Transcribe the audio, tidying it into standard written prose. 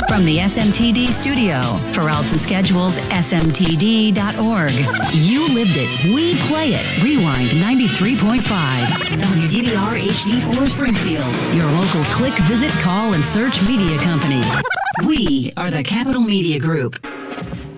From the SMTD studio, for Alts and Schedules, smtd.org. You lived it. We play it. Rewind 93.5. WDBR HD4 Springfield. Your local click, visit, call, and search media company. We are the Capital Media Group.